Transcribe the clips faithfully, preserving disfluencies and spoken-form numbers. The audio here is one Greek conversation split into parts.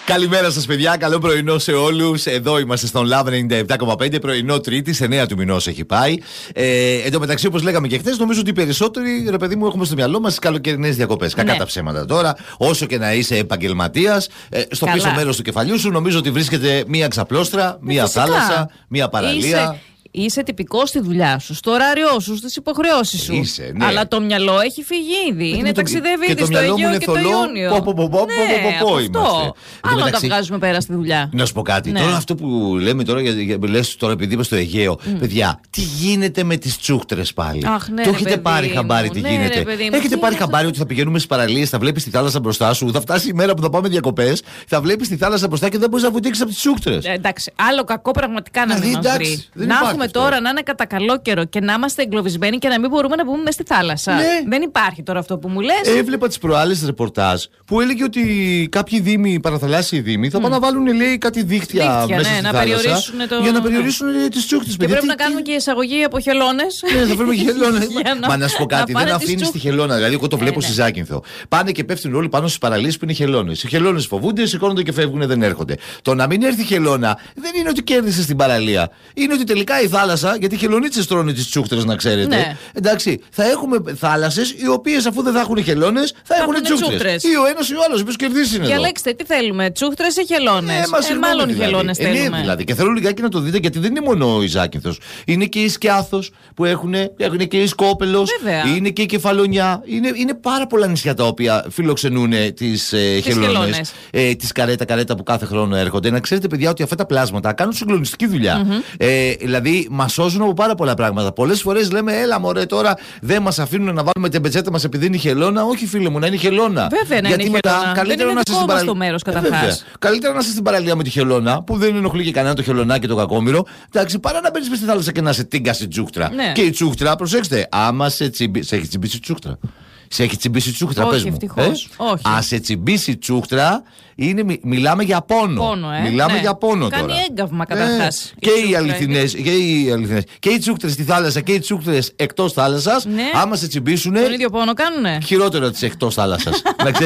Καλημέρα σας, παιδιά. Καλό πρωινό σε όλους. Εδώ είμαστε στον Love ενενήντα επτά κόμμα πέντε. Πρωινό Τρίτη, εννέα του μηνός έχει πάει. Ε, εν τω μεταξύ, όπως λέγαμε και χθες, νομίζω ότι οι περισσότεροι, ρε παιδί μου, έχουμε στο μυαλό μας τις καλοκαιρινές διακοπές. Ναι. Κακά τα ψέματα τώρα. Όσο και να είσαι επαγγελματίας, ε, στο Καλά. πίσω μέρος του κεφαλιού σου νομίζω ότι βρίσκεται μία ξαπλώστρα, μία Φυσικά. θάλασσα, μία παραλία. Είσαι... Είσαι τυπικό στη δουλειά σου, στο ωράριό σου, στις υποχρεώσεις σου. Είσαι, ναι. Αλλά το μυαλό έχει φύγει ήδη. Είναι ταξιδεύει ήδη στο Αιγαίο και το Ιόνιο. Πω, πω, πω, πω, ναι, πω, πω, αυτό. Άλλο τα βγάζουμε πέρα στη δουλειά. Να σου πω κάτι. Ναι. Τώρα αυτό που λέμε τώρα, λες τώρα επειδή είμαι στο Αιγαίο. Mm. Παιδιά, τι γίνεται με τις τσούχτρες πάλι. Αχ, ναι, το έχετε πάρει χαμπάρι τι ναι, γίνεται. Ρε, έχετε πάρει χαμπάρι ότι θα πηγαίνουμε στις παραλίες, θα βλέπεις τη θάλασσα μπροστά σου, θα φτάσει η μέρα που θα πάμε διακοπές, θα βλέπεις τη θάλασσα μπροστά και δεν μπορείς να βουτήξεις από τις τσούχτρες. Εντάξει, άλλο κακό πραγματικά να μην μας βρει. Να έχουμε τώρα να είναι κατά καλό καιρό και να είμαστε εγκλωβισμένοι και να μην μπορούμε να μπούμε μέσα στη θάλασσα. Ναι. Δεν υπάρχει τώρα αυτό που μου λες. Έβλεπα τις προάλλες ρεπορτάζ που έλεγε ότι κάποιοι δήμοι, παραθαλάσσιοι δήμοι, θα mm. πάνε να βάλουν, λέει, κάτι δίχτυα, δίχτυα μέσα ναι, στη να θάλασσα το... για να περιορίσουν ναι. τις τσούχτες. Και πρέπει τι... να κάνουμε και εισαγωγή από χελώνες. Ναι, θα φέρουμε και χελώνες. Μα να σου πω κάτι, δεν αφήνεις τη χελώνα. Δηλαδή, εγώ το βλέπω στη Ζάκυνθο. Πάνε και πέφτουν όλοι πάνω στις παραλίες που είναι χελώνες. Οι χελώνες φοβούνται, σηκώνονται και φεύγουν, δεν έρχονται. Το να μην έρθει χελώνα δεν είναι ότι κέρδισε στην παραλία. Είναι ότι τελικά η θάλασσα, γιατί χελωνίτσες τρώνε τις τσούχτρες, να ξέρετε. Ναι. Εντάξει, θα έχουμε θάλασσες οι οποίες αφού δεν θα έχουν χελώνες θα, θα έχουν τσούχτρες. Ή ο ένας ή ο άλλος, ο οποίος κερδίσει είναι. Διαλέξτε, τι θέλουμε, τσούχτρες ή χελώνες. Ε, ε, μάλλον δηλαδή. χελώνες ε, θέλουμε. Ναι, δηλαδή. Και θέλω λιγάκι να το δείτε, γιατί δεν είναι μόνο η Ζάκυνθος. Είναι και η Σκιάθος που έχουν, έχουν και η Σκόπελος, είναι και η Κεφαλονιά. Είναι, είναι πάρα πολλά νησιά τα οποία φιλοξενούν τις ε, χελώνες. Ε, τις καρέτα, καρέτα που κάθε χρόνο έρχονται. Να ξέρετε, παιδιά, ότι αυτά τα πλάσματα κάνουν συγκλονιστική δουλειά. Mm-hmm. Ε, δηλαδή, μας σώζουν από πάρα πολλά πράγματα. Πολλές φορές λέμε, έλα μωρέ, τώρα δεν μας αφήνουν να βάλουμε την πετσέτα μας επειδή είναι χελώνα. Όχι, φίλε μου, να είναι χελώνα. Βέβαια, να γιατί είναι μετά χελώνα. καλύτερα δεν να είσαι στην παραλία. Μέρος, καταρχάς. Καλύτερα να είσαι στην παραλία με τη χελώνα, που δεν ενοχλεί και κανένα το χελωνάκι και το κακόμοιρο. Εντάξει, παρά να μπαίνεις στη θάλασσα και να σε τίγκα στη τσούχτρα. Ναι. Και η τσούχτρα, προσέξτε, άμα σε, τσιμπι... σε έχει τσιμπήσει η τσούχτρα. Σε έχει τσιμπήσει τσούχτρα, πες μου. Ε? Όχι. Α σε τσιμπήσει τσούχτρα, είναι, μι, μιλάμε για πόνο. πόνο ε? Μιλάμε ναι. για πόνο τώρα. Κάνει έγκαυμα καταρχάς. Ε, και, οι αληθινές, και, οι αληθινές, και οι τσούχτρες στη θάλασσα και οι τσούχτρες εκτός θάλασσας, ναι. άμα σε τσιμπήσουν. Τον ίδιο πόνο κάνουνε. Χειρότερο τις εκτός θάλασσας.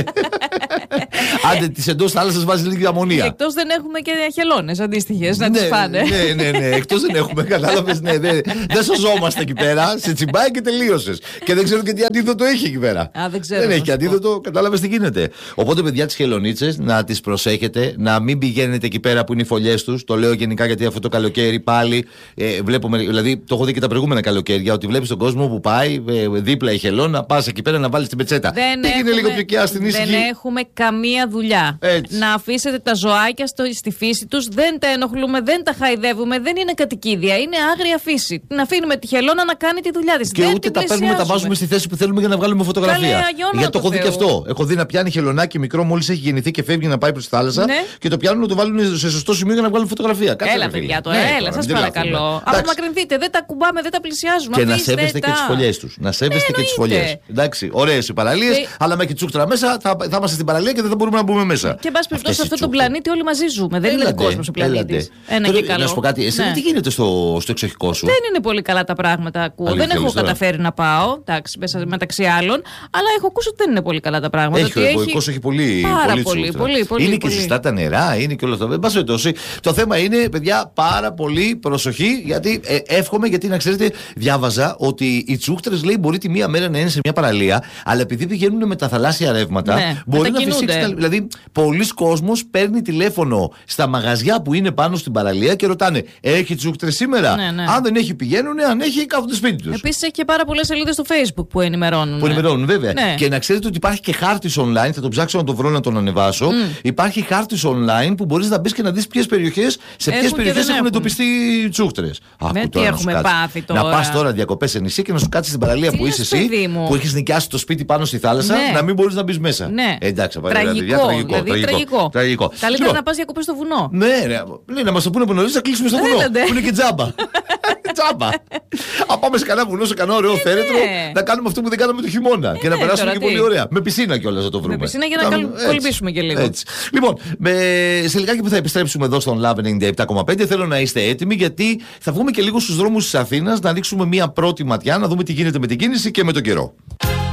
Άντε, τις εντός θάλασσας βάζει λίγη αμμονία. Εκτός δεν έχουμε και χελώνες αντίστοιχες να τις φάνε. Ναι, ναι, ναι. Εκτός δεν έχουμε. Κατάλαβες, ναι. Δεν σωζόμαστε εκεί πέρα. Σε τσιμπάει και τελείωσες. Και δεν ξέρω και τι αντίδοτο έχει εκεί πέρα. Α, δεν ξέρω. Δεν έχει αντίδοτο, κατάλαβες τι γίνεται. Οπότε, παιδιά, τις χελωνίτσες να τις προσέχετε, να μην πηγαίνετε εκεί πέρα που είναι οι φωλιές τους. Το λέω γενικά γιατί αυτό το καλοκαίρι πάλι ε, βλέπουμε. Δηλαδή, το έχω δει και τα προηγούμενα καλοκαίρια, ότι βλέπεις τον κόσμο που πάει ε, δίπλα η χελώνα, πας εκεί πέρα να βάλεις την πετσέτα. Πήγαινε λίγο πιο κοιά στην ήσυχη. Δεν έχουμε καμία δουλειά. Έτσι. Να αφήσετε τα ζωάκια στο, στη φύση τους, δεν τα ενοχλούμε, δεν τα χαϊδεύουμε, δεν είναι κατοικίδια, είναι άγρια φύση. Να αφήνουμε τη χελώνα να κάνει τη δουλειά της. Και δεν ούτε τα παίρνουμε, τα βάζουμε στη θέση που θέλουμε για να βγάλουμε φωτογραφία. Καλέ, γιατί το έχω δει και αυτό. Έχω δει να πιάνει χελωνάκι μικρό μόλις έχει γεννηθεί και φεύγει να πάει προς τη θάλασσα, ναι. και το πιάνουν να το βάλουν σε σωστό σημείο για να βγάλουν φωτογραφία. Κάτσε, έλα, παιδιά, τώρα, ναι, έλα, σας παρακαλώ. Απομακρυνθείτε, δεν τα κουμπάμε, δεν τα πλησιάζουμε. Και να σέβεστε και τις φωλιές τους. Να σέβεστε και τις φωλιές. Εντάξει, ωραίες οι παραλίες, αλλά με τσούχτρα μέσα θα είμαστε στην παραλία και δεν θα μπορούμε να μπούμε μέσα. Και εν πάση περιπτώσει, σε αυτόν τον πλανήτη όλοι μαζί ζούμε. Δεν είναι δικό μας ο πλανήτης. Ένα και καλό. Να σου πω κάτι, εσύ τι γίνεται στο εξοχικό σου? Δεν είναι πολύ καλά τα πράγματα, ακούω. Δεν έχω καταφέρει να πάω, μεταξύ άλλων, αλλά έχω ακούσει ότι δεν είναι πολύ καλά τα πράγματα. Έχει, ο Ευγοικός έχει πολύ πολύ. Είναι και ζεστά τα νερά, είναι και όλο αυτό. Το θέμα είναι, παιδιά, πάρα πολύ προσοχή, γιατί ε, εύχομαι, γιατί να ξέρετε, διάβαζα ότι οι τσούχτρες, λέει, μπορεί τη μία μέρα να είναι σε μια παραλία, αλλά επειδή πηγαίνουν με τα θαλάσσια ρεύματα, ναι, μπορεί να φυσήξει. Τα, δηλαδή, πολλοί κόσμος παίρνει τηλέφωνο στα μαγαζιά που είναι πάνω στην παραλία και ρωτάνε: έχει τσούχτρες σήμερα? Ναι, ναι. Αν δεν έχει, πηγαίνουν, αν έχει, κάθονται σπίτι τους. Επίσης, έχει και πάρα πολλές σελίδες στο Facebook που ενημερώνουν. Που ενημερώνουν, βέβαια. Ναι. Και να ξέρετε ότι υπάρχει και χάρτης online, θα τον ψάξω να τον βρω να τον ανεβάσω. Mm. Υπάρχει χάρτης online που μπορείς να μπεις και να δεις ποιες περιοχές, σε ποιες περιοχές έχουν εντοπιστεί τσούχτρες. Με τι έχουμε πάθει τώρα. Να πας τώρα διακοπές σε νησί και να σου κάτσεις στην παραλία τι που είσαι εσύ, που έχεις νοικιάσει το σπίτι πάνω στη θάλασσα, ναι. να μην μπορείς να μπεις μέσα. Ναι. Ε, εντάξει, τραγικό, παιδιά, τραγικό, δηλαδή, τραγικό. τραγικό. τραγικό. Καλύτερα να πας διακοπές στο βουνό. Ναι, ναι, να μας το πούνε από νωρίς, να κλείσουμε στο βουνό. Που είναι και τζάμπα. Τζάμπα. Α, πάμε σε κανένα βουνό, σε κανένα ωραίο θέρετρο, να κάνουμε αυτό που δεν κάναμε το χειμώνα και να περάσουμε και πολύ ωραία. Με πισίνα κιόλας θα το βρούμε. Με πισίνα για να κολυμπήσουμε και λίγο. Λοιπόν, σε λιγάκι που θα επιστρέψουμε εδώ στον Love ενενήντα επτά κόμμα πέντε, θέλω να είστε έτοιμοι, γιατί θα βγούμε και λίγο στους δρόμους της Αθήνας να ρίξουμε μία πρώτη ματιά, να δούμε τι γίνεται με την κίνηση και με τον καιρό.